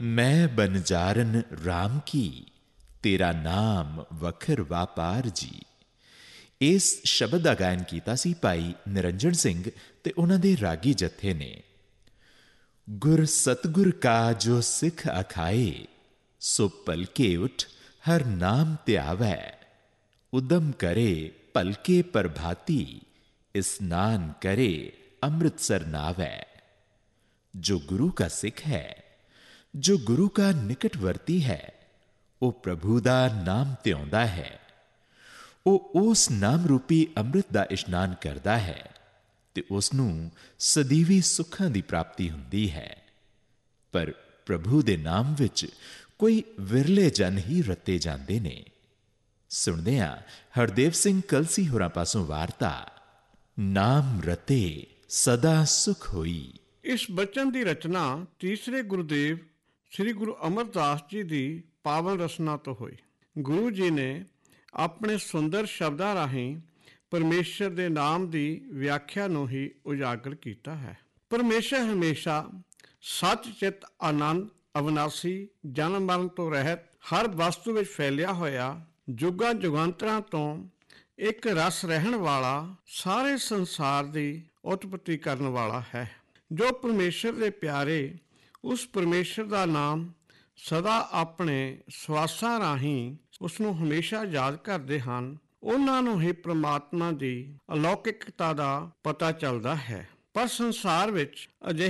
मैं बनजारन राम की, तेरा नाम वखर वापार जी। ਇਸ ਸ਼ਬਦ ਦਾ ਗਾਇਨ ਕੀਤਾ ਸੀ ਭਾਈ ਨਿਰੰਜਨ ਸਿੰਘ ਤੇ ਉਹਨਾਂ ਦੇ ਰਾਗੀ ਜਥੇ ਨੇ। ਗੁਰ ਸਤਗੁਰ ਕਾ ਜੋ ਸਿੱਖ ਅਖਾਏ, ਸੋ ਭਲਕੇ ਉਠ ਹਰ ਨਾਮ ਧਿਆਵੈ। ਉਦਮ ਕਰੇ ਭਲਕੇ ਪ੍ਰਭਾਤੀ, ਇਸਨਾਨ करे अमृतसर नावै। जो गुरु का सिख है, जो गुरु का निकटवर्ती है, वो प्रभु दा नाम ਧਿਆਉਂਦਾ है। ਉਹ ਉਸ ਨਾਮ ਰੂਪੀ ਅੰਮ੍ਰਿਤ ਦਾ ਇਸ਼ਨਾਨ ਕਰਦਾ ਹੈ ਤੇ ਉਸ ਨੂੰ ਸਦੀਵੀ ਸੁੱਖਾਂ ਦੀ ਪ੍ਰਾਪਤੀ ਹੁੰਦੀ ਹੈ। ਪਰ ਪ੍ਰਭੂ ਦੇ ਨਾਮ ਵਿੱਚ ਕੋਈ ਵਿਰਲੇ ਜਨ ਹੀ ਰਤੇ ਜਾਂਦੇ ਨੇ। ਸੁਣਦੇ ਹਾਂ ਹਰਦੇਵ ਸਿੰਘ ਕਲਸੀ ਹੋਰਾਂ ਪਾਸੋਂ ਵਾਰਤਾ, ਨਾਮ ਰਤੇ ਸਦਾ ਸੁਖ ਹੋਈ। ਇਸ ਬਚਨ ਦੀ ਰਚਨਾ ਤੀਸਰੇ ਗੁਰੂਦੇਵ ਸ੍ਰੀ ਗੁਰੂ ਅਮਰਦਾਸ ਜੀ ਦੀ ਪਾਵਨ ਰਸਨਾ ਤੋਂ ਹੋਈ। ਗੁਰੂ ਜੀ ਨੇ ਆਪਣੇ ਸੁੰਦਰ ਸ਼ਬਦਾਂ ਰਾਹੀਂ ਪਰਮੇਸ਼ਰ ਦੇ ਨਾਮ ਦੀ ਵਿਆਖਿਆ ਨੂੰ ਹੀ ਉਜਾਗਰ ਕੀਤਾ ਹੈ। ਪਰਮੇਸ਼ਰ ਹਮੇਸ਼ਾ ਸੱਚ ਚਿੱਤ ਆਨੰਦ ਅਵਿਨਾਸੀ ਜਨਮ ਮਰਨ ਤੋਂ ਰਹਿਤ ਹਰ ਵਸਤੂ ਵਿੱਚ ਫੈਲਿਆ ਹੋਇਆ ਜੁਗਾਂ ਜੁਗਾਂਤਰਾਂ ਤੋਂ ਇੱਕ ਰਸ ਰਹਿਣ ਵਾਲਾ ਸਾਰੇ ਸੰਸਾਰ ਦੀ ਉਤਪਤੀ ਕਰਨ ਵਾਲਾ ਹੈ। ਜੋ ਪਰਮੇਸ਼ਰ ਦੇ ਪਿਆਰੇ ਉਸ ਪਰਮੇਸ਼ਰ ਦਾ ਨਾਮ ਸਦਾ ਆਪਣੇ ਸਵਾਸਾਂ ਰਾਹੀਂ ਉਸ ਨੂੰ ਹਮੇਸ਼ਾ ਯਾਦ ਕਰਦੇ ਹਨ, ਉਹਨਾਂ ਨੂੰ ਹੀ ਪ੍ਰਮਾਤਮਾ ਦੀ ਅਲੌਕਿਕਤਾ ਦਾ ਪਤਾ ਚੱਲਦਾ ਹੈ। ਪਰ ਸੰਸਾਰ ਵਿੱਚ ਅਜਿਹੇ